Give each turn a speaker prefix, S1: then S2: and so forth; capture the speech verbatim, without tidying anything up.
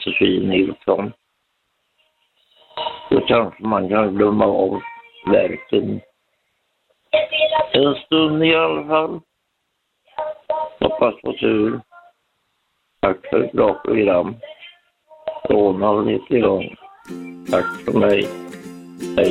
S1: Josefin Nilsson. Då kanske man kan glömma av verken. En stund i alla fall. Hoppas på tur. Tack för ett bra program. Rånad lite grann. Tack för mig. Hej.